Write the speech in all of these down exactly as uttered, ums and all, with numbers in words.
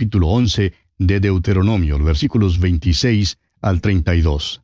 capítulo once de Deuteronomio, los versículos veintiséis al treinta y dos.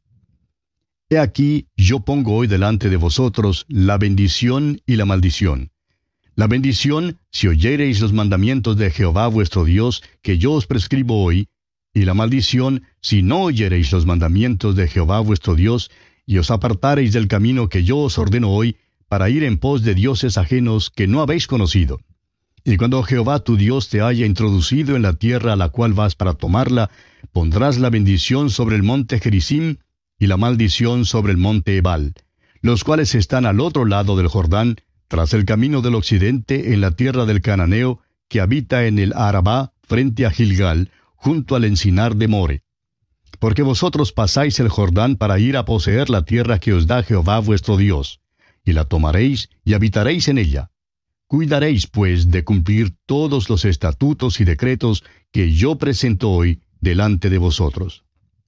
He aquí, yo pongo hoy delante de vosotros la bendición y la maldición. La bendición, si oyereis los mandamientos de Jehová vuestro Dios, que yo os prescribo hoy, y la maldición, si no oyereis los mandamientos de Jehová vuestro Dios, y os apartareis del camino que yo os ordeno hoy, para ir en pos de dioses ajenos que no habéis conocido. Y cuando Jehová tu Dios te haya introducido en la tierra a la cual vas para tomarla, pondrás la bendición sobre el monte Gerizim, y la maldición sobre el monte Ebal, los cuales están al otro lado del Jordán, tras el camino del occidente, en la tierra del Cananeo, que habita en el Arabá, frente a Gilgal, junto al encinar de More. Porque vosotros pasáis el Jordán para ir a poseer la tierra que os da Jehová vuestro Dios, y la tomaréis y habitaréis en ella. Cuidaréis, pues, de cumplir todos los estatutos y decretos que yo presento hoy delante de vosotros.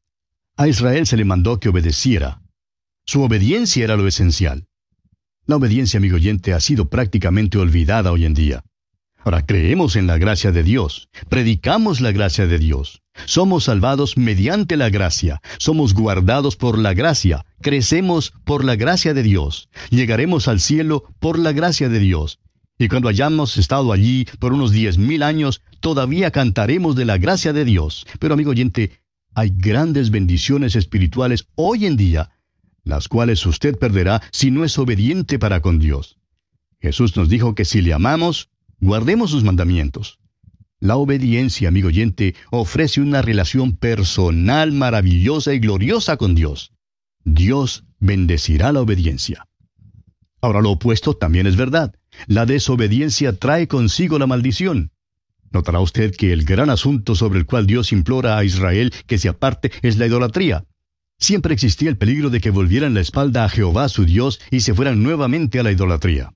A Israel se le mandó que obedeciera. Su obediencia era lo esencial. La obediencia, amigo oyente, ha sido prácticamente olvidada hoy en día. Ahora, creemos en la gracia de Dios, predicamos la gracia de Dios, somos salvados mediante la gracia, somos guardados por la gracia, crecemos por la gracia de Dios, llegaremos al cielo por la gracia de Dios. Y cuando hayamos estado allí por unos diez mil años, todavía cantaremos de la gracia de Dios. Pero, amigo oyente, hay grandes bendiciones espirituales hoy en día, las cuales usted perderá si no es obediente para con Dios. Jesús nos dijo que si le amamos, guardemos sus mandamientos. La obediencia, amigo oyente, ofrece una relación personal maravillosa y gloriosa con Dios. Dios bendecirá la obediencia. Ahora, lo opuesto también es verdad. La desobediencia trae consigo la maldición. Notará usted que el gran asunto sobre el cual Dios implora a Israel que se aparte es la idolatría. Siempre existía el peligro de que volvieran la espalda a Jehová su Dios y se fueran nuevamente a la idolatría.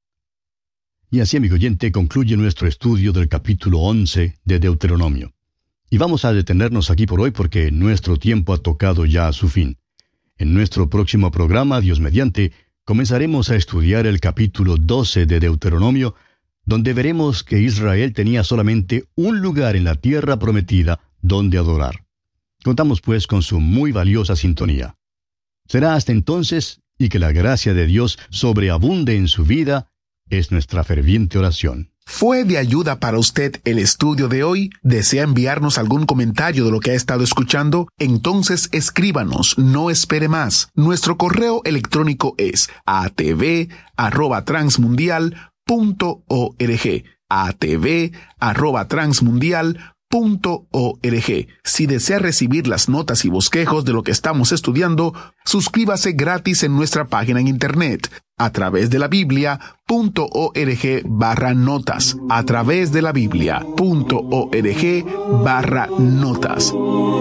Y así, amigo oyente, concluye nuestro estudio del capítulo once de Deuteronomio. Y vamos a detenernos aquí por hoy porque nuestro tiempo ha tocado ya a su fin. En nuestro próximo programa, Dios mediante, comenzaremos a estudiar el capítulo doce de Deuteronomio, donde veremos que Israel tenía solamente un lugar en la tierra prometida donde adorar. Contamos pues con su muy valiosa sintonía. Será hasta entonces, y que la gracia de Dios sobreabunde en su vida, es nuestra ferviente oración. ¿Fue de ayuda para usted el estudio de hoy? ¿Desea enviarnos algún comentario de lo que ha estado escuchando? Entonces escríbanos, no espere más. Nuestro correo electrónico es a t v arroba transmundial punto org. a t v arroba transmundial punto org. Si desea recibir las notas y bosquejos de lo que estamos estudiando, suscríbase gratis en nuestra página en internet a través de la Biblia punto org barra notas. A través de la Biblia punto org barra notas.